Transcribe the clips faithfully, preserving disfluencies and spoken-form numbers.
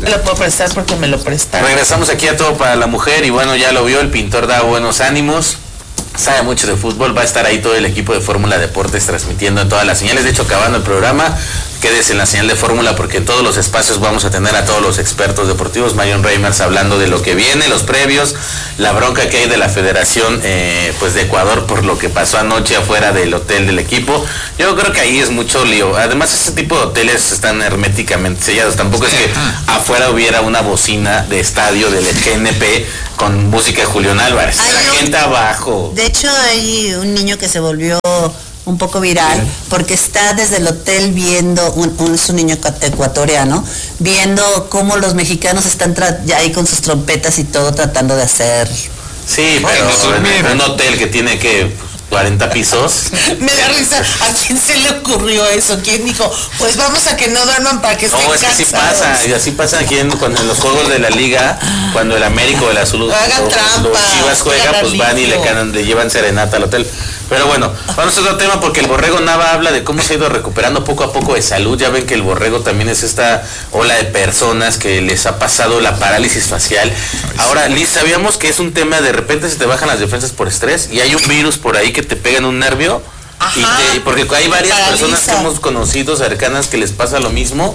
Me lo puedo prestar porque me lo prestaron. Regresamos aquí a Todo para la Mujer y bueno, ya lo vio, el pintor da buenos ánimos. Sabe mucho de fútbol, va a estar ahí todo el equipo de Fórmula Deportes transmitiendo en todas las señales. De hecho, acabando el programa, quédese en la señal de Fórmula porque en todos los espacios vamos a tener a todos los expertos deportivos. Marion Reimers hablando de lo que viene, los previos, la bronca que hay de la Federación eh, pues de Ecuador por lo que pasó anoche afuera del hotel del equipo. Yo creo que ahí es mucho lío. Además, ese tipo de hoteles están herméticamente sellados. Tampoco es que afuera hubiera una bocina de estadio del G N P con música de Julián Álvarez. Ay, la no. gente abajo. De hecho, hay un niño que se volvió un poco viral porque está desde el hotel viendo, un, un, es un niño ecuatoriano, viendo cómo los mexicanos están ya ahí con sus trompetas y todo tratando de hacer. Sí, pero en un hotel que tiene que cuarenta pisos. Me da risa, ¿a quién se le ocurrió eso? ¿Quién dijo? Pues vamos a que no duerman para que estén No, es que así pasa, y así pasa aquí en, cuando en los juegos de la liga, cuando el América o el Azul o los Chivas juega, pues van y le, canan, le llevan serenata al hotel. Pero bueno, vamos a otro tema porque el Borrego Nava habla de cómo se ha ido recuperando poco a poco de salud. Ya ven que el Borrego también es esta ola de personas que les ha pasado la parálisis facial. Ahora, Liz, sabíamos que es un tema, de repente se te bajan las defensas por estrés y hay un virus por ahí que te pega en un nervio. Ajá, y te, porque hay varias paraliza. personas que hemos conocido cercanas que les pasa lo mismo.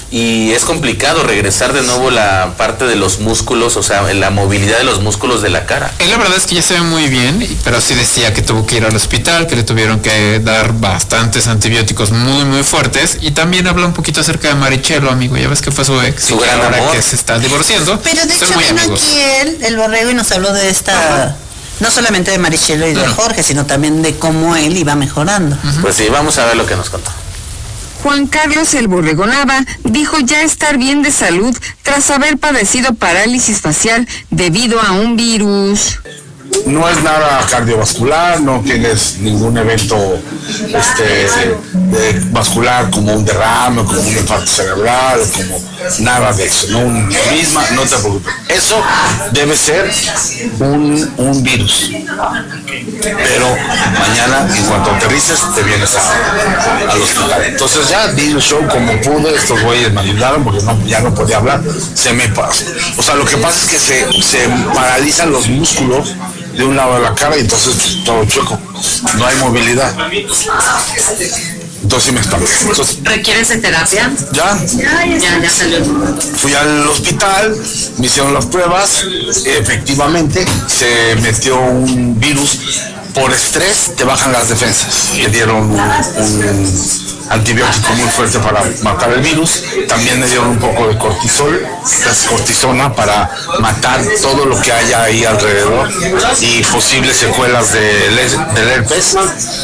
Y es complicado regresar de nuevo la parte de los músculos, o sea, la movilidad de los músculos de la cara. Él la verdad es que ya se ve muy bien, pero sí decía que tuvo que ir al hospital, que le tuvieron que dar bastantes antibióticos muy, muy fuertes. Y también habla un poquito acerca de Marichelo, amigo. Ya ves que fue su ex, su gran ahora amor. que se está divorciando. Pero de hecho vino aquí él, el Borrego, y nos habló de esta... Ajá. No solamente de Marichelo y de Jorge, sino también de cómo él iba mejorando. Uh-huh. Pues sí, vamos a ver lo que nos contó. Juan Carlos El Borrego Nava dijo ya estar bien de salud tras haber padecido parálisis facial debido a un virus. No es nada cardiovascular, no tienes ningún evento este, de vascular como un derrame, como un infarto cerebral, como nada de eso, no un misma, no te preocupes. Eso debe ser un, un virus. Pero mañana, en cuanto aterrices, te vienes a, al hospital. Entonces ya di el show como pude, estos güeyes me ayudaron porque no, ya no podía hablar, se me pasó. O sea, lo que pasa es que se, se paralizan los músculos de un lado de la cara y entonces pues, todo chueco, no hay movilidad. Entonces sí me espanté. Entonces, ¿requieres de terapia? Ya. Ya, ya salió. Fui al hospital, me hicieron las pruebas, efectivamente se metió un virus. Por estrés te bajan las defensas. Me dieron un, un antibiótico muy fuerte para matar el virus. También me dieron un poco de cortisol, cortisona, para matar todo lo que haya ahí alrededor y posibles secuelas del, del herpes.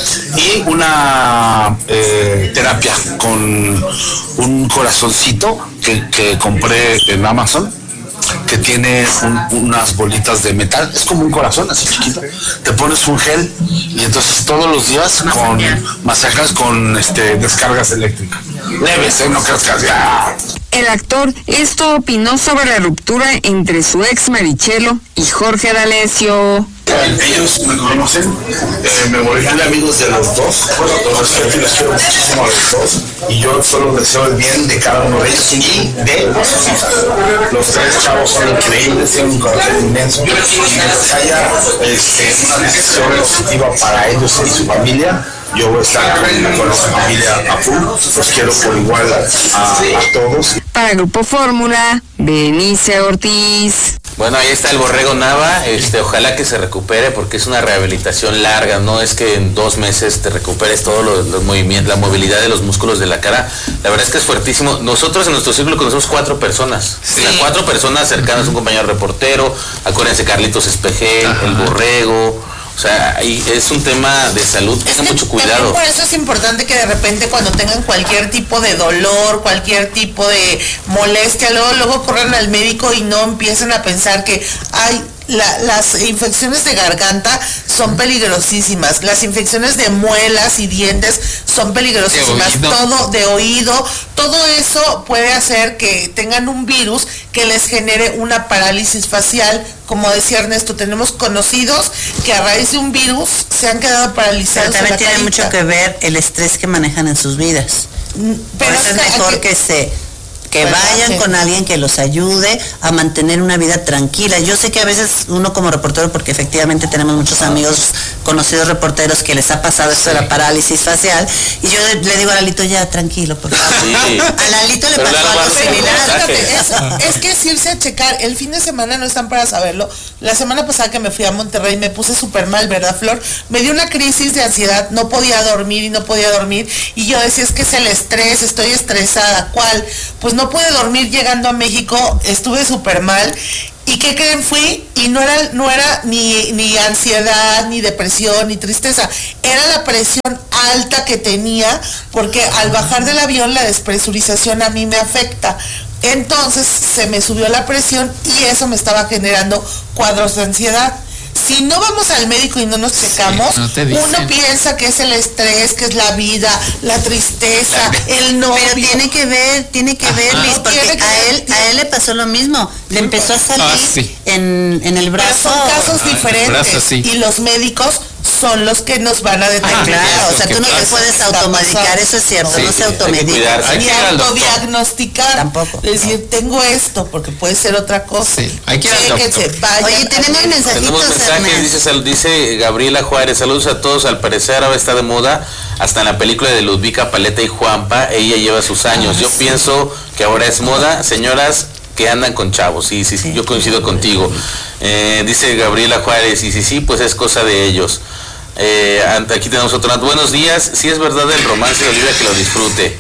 Y una eh, terapia con un corazoncito que, que compré en Amazon, que tiene un, unas bolitas de metal, es como un corazón así chiquito, te pones un gel y entonces todos los días con masacas con este descargas eléctricas leves, ¿eh? No creas que ¡ah! El actor esto opinó sobre la ruptura entre su ex Marichelo y Jorge D'Alessio. Ellos me conocen, eh, me volví muy amigos de los dos, los respeto y les quiero muchísimo a los dos, y yo solo deseo el bien de cada uno de ellos y de sus hijas. Los tres chavos son increíbles, tienen un corazón inmenso, y mientras haya este, una decisión positiva para ellos y su familia, yo voy a estar con, con esa familia a full, los quiero por igual a, a todos. Para Grupo Fórmula, Benice Ortiz. Bueno, ahí está el Borrego Nava, este, ojalá que se recupere porque es una rehabilitación larga, no es que en dos meses te recuperes todos los, los movimientos, la movilidad de los músculos de la cara. La verdad es que es fuertísimo. Nosotros en nuestro círculo conocemos cuatro personas, sí. O sea, cuatro personas cercanas, un compañero reportero, acuérdense Carlitos Espejel, Ajá. el Borrego. O sea, es un tema de salud, tengan mucho cuidado. Por eso es importante que de repente cuando tengan cualquier tipo de dolor, cualquier tipo de molestia, luego, luego corran al médico y no empiecen a pensar que hay La, las infecciones de garganta son peligrosísimas, las infecciones de muelas y dientes son peligrosísimas, de todo de oído, todo eso puede hacer que tengan un virus que les genere una parálisis facial. Como decía Ernesto, tenemos conocidos que a raíz de un virus se han quedado paralizados. Pero también tiene mucho que ver el estrés que manejan en sus vidas. Pero es mejor que se que vayan con alguien que los ayude a mantener una vida tranquila. Yo sé que a veces uno como reportero, porque efectivamente tenemos muchos amigos conocidos reporteros que les ha pasado esto de la parálisis facial, y yo le digo a Lalito, ya tranquilo, por favor. Sí. A Lalito le pasó algo similar. Es, es que es irse a checar. El fin de semana no están para saberlo. La semana pasada que me fui a Monterrey me puse súper mal, ¿verdad, Flor? Me dio una crisis de ansiedad, no podía dormir y no podía dormir, y yo decía, es que es el estrés, estoy estresada. ¿Cuál? Pues no pude dormir llegando a México, estuve súper mal. ¿Y qué creen? Fui y no era, no era ni, ni ansiedad, ni depresión, ni tristeza. Era la presión alta que tenía, porque al bajar del avión la despresurización a mí me afecta. Entonces se me subió la presión y eso me estaba generando cuadros de ansiedad. Si no vamos al médico y no nos checamos, sí, no uno piensa que es el estrés, que es la vida, la tristeza, la... el novio. Pero tiene que ver, tiene que ver, Liz, porque que a él, a él le pasó lo mismo. Le empezó a salir ah, sí. en, en el brazo. Pero son casos ah, diferentes. Brazo, sí. Y los médicos son los que nos van a detectar. Ah, claro, o sea, tú no te puedes automedicar, eso es cierto, sí, no se automedica. Ni autodiagnosticar. Tampoco. Decir, tengo esto, porque puede ser otra cosa. Sí, hay que ir al doctor. Oye, tenemos mensajitos. Tenemos mensajes, dice, dice Gabriela Juárez, saludos a todos, al parecer ahora está de moda, hasta en la película de Ludvika Paleta y Juanpa, ella lleva sus años. Ah, Yo sí. pienso que ahora es moda, señoras que andan con chavos, sí, sí, sí, yo coincido contigo. Eh, dice Gabriela Juárez, y sí, sí, pues es cosa de ellos. Eh, aquí tenemos otro. Buenos días, sí es verdad el romance de Olivia, que lo disfrute.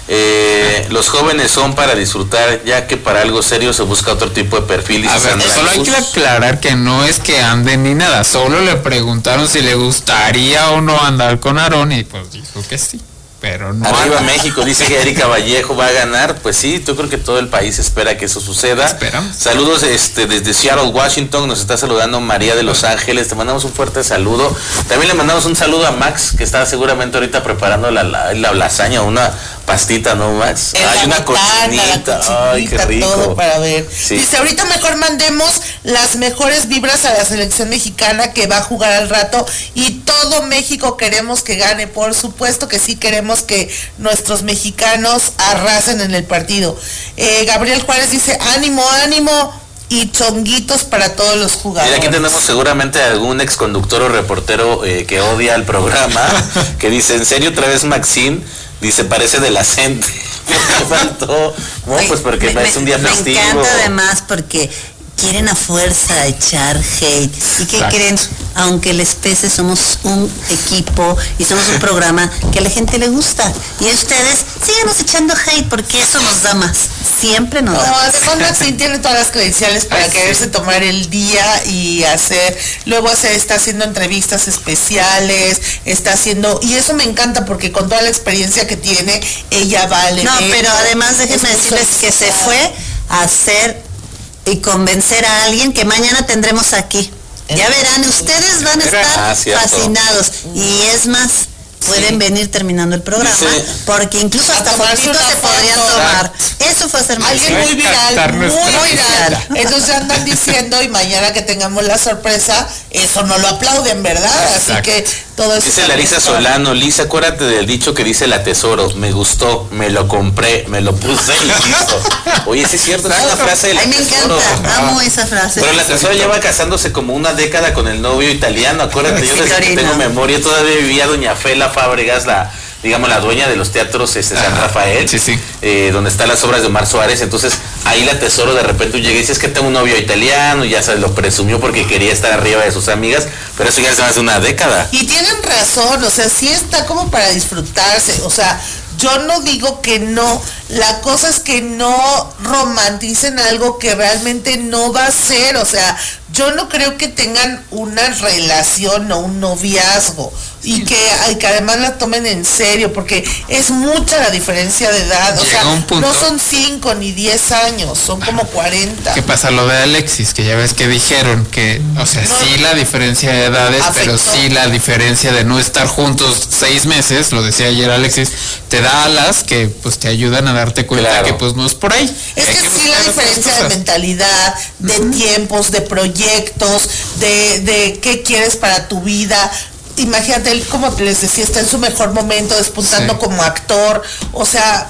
Eh, los jóvenes son para disfrutar, ya que para algo serio se busca otro tipo de perfil. A ver, solo hay que aclarar que no es que anden ni nada, solo le preguntaron si le gustaría o no andar con Aarón y pues dijo que sí. Pero no. Arriba México, dice que Erika Vallejo va a ganar. Pues sí, yo creo que todo el país espera que eso suceda. Esperamos. Saludos este, desde Seattle, Washington. Nos está saludando María de Los Ángeles. Te mandamos un fuerte saludo. También le mandamos un saludo a Max, que está seguramente ahorita preparando la, la, la lasaña, una pastita, ¿no, Max? Hay Ay, una cochinita. Ay, qué rico. Todo para ver. Sí. Dice, ahorita mejor mandemos las mejores vibras a la selección mexicana que va a jugar al rato, y todo México queremos que gane. Por supuesto que sí queremos que nuestros mexicanos arrasen en el partido. eh, Gabriel Juárez dice, ánimo, ánimo y chonguitos para todos los jugadores. Y aquí tenemos seguramente algún ex conductor o reportero eh, que odia el programa, que dice, ¿en serio otra vez Maxine? Dice, parece de la gente. Me faltó. No, pues porque me, es un día me festivo. Me encanta además porque quieren a fuerza echar hate. ¿Y qué Exacto. creen? Aunque les pese, somos un equipo y somos un programa que a la gente le gusta. Y ustedes síganos echando hate porque eso nos da más. Siempre nos no, da más. Además, Maxine tiene todas las credenciales para quererse tomar el día y hacer. Luego se está haciendo entrevistas especiales, está haciendo. Y eso me encanta porque con toda la experiencia que tiene, ella vale. No, pero además déjenme decirles que se fue a hacer y convencer a alguien que mañana tendremos aquí. Ya verán, ustedes van a estar ah, fascinados. Y es más, pueden sí. venir terminando el programa, sí. porque incluso hasta fotitos se podrían tomar. Eso fue hacer alguien muy viral, muy viral. Entonces andan diciendo, y mañana que tengamos la sorpresa, eso no lo aplauden, ¿verdad? Así Exacto. que todo eso. Dice Larisa Solano, Lisa, acuérdate del dicho que dice la tesoro, me gustó, me lo compré, me lo puse y listo. Oye, sí es cierto, es una frase de la Ay, me tesoro. encanta, amo esa frase. Pero la tesoro lleva casándose como una década con el novio italiano, acuérdate, sí, yo desde que tengo memoria, todavía vivía doña Fela Fábregas, la digamos la dueña de los teatros este, San Rafael, sí, sí. Eh, donde están las obras de Omar Suárez. Entonces ahí la tesoro de repente llega y dice, es que tengo un novio italiano, y ya se lo presumió porque quería estar arriba de sus amigas, pero eso ya se hace una década. Y tienen razón, o sea, sí está como para disfrutarse, o sea, yo no digo que no, la cosa es que no romanticen algo que realmente no va a ser, o sea, yo no creo que tengan una relación o un noviazgo y que, y que además la tomen en serio, porque es mucha la diferencia de edad, o sea, no son cinco ni diez años, son como cuarenta. ¿Qué pasa lo de Alexis? Que ya ves que dijeron que, o sea, no, sí la diferencia de edades, afectó. Pero sí la diferencia de no estar juntos seis meses, lo decía ayer Alexis, te da alas que pues te ayudan a darte cuenta claro. que pues no es por ahí. Es que, que sí la diferencia de mentalidad, de uh-huh. tiempos, de proyectos, de, de qué quieres para tu vida. Imagínate, él, como les decía, está en su mejor momento, despuntando sí. como actor, o sea,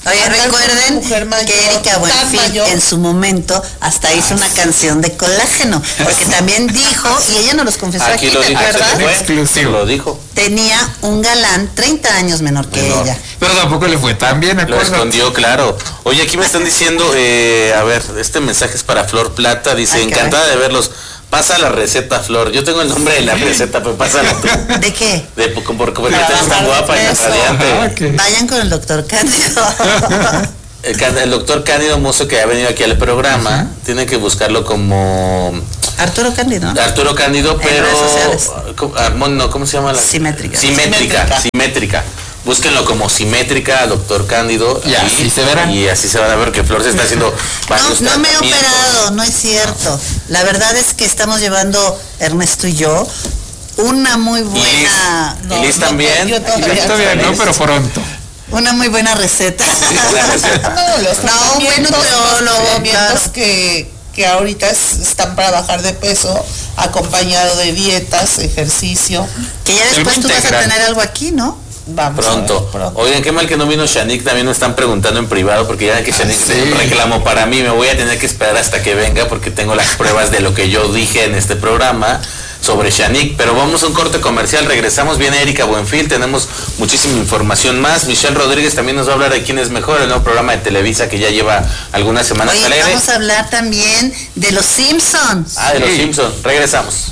Oye, recuerden mayor, que Erika Buenfil en su momento hasta hizo una canción de colágeno, porque también dijo, y ella nos los confesó aquí, aquí lo dijo, ¿verdad? Exclusivo. Lo dijo. Tenía un galán treinta años menor que menor. ella. Pero tampoco le fue tan bien, Lo escondió, claro. Oye, aquí me están diciendo, eh, a ver, este mensaje es para Flor Plata, dice, Ay, encantada de verlos. Pasa la receta, Flor. Yo tengo el nombre de la receta, pero pásala tú. ¿De qué? De, porque porque eres tan guapa y radiante. Ah, okay. Vayan con el doctor Cándido. El, el doctor Cándido Mozo, que ha venido aquí al programa, uh-huh. tiene que buscarlo como... Arturo Cándido. ¿no? Arturo Cándido, pero... ¿Cómo, no, ¿Cómo se llama? La? Simétrica. Simétrica. Simétrica. Simétrica. Búsquenlo como Simétrica, doctor Cándido. Y así se verán. Y así se van a ver que Flor se está haciendo varios No, no me he operado, no es cierto. La verdad es que estamos llevando, Ernesto y yo, una muy buena... ¿Y Liz, no, ¿y Liz no, también? Yo todavía todavía no, pero pronto. Una muy buena receta. Sí, la receta. No, los no, un buen nutriólogo, claro. que, que ahorita es, están para bajar de peso, acompañado de dietas, ejercicio. Que ya después tú vas a tener algo aquí, ¿no? Vamos pronto. pronto. Oigan, qué mal que no vino Shanique, también nos están preguntando en privado, porque ya que Shanique ah, sí. un reclamo para mí, me voy a tener que esperar hasta que venga, porque tengo las pruebas de lo que yo dije en este programa sobre Shanique, pero vamos a un corte comercial, regresamos, viene Erika Buenfil, tenemos muchísima información más. Michelle Rodríguez también nos va a hablar de quién es mejor, el nuevo programa de Televisa que ya lleva algunas semanas al aire. Vamos a hablar también de los Simpsons. Ah, de sí. los Simpsons, regresamos.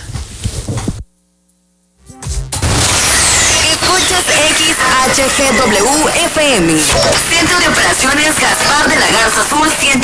Escuchas X H G W F M, Centro de Operaciones Gaspar de la Garza Sur ciento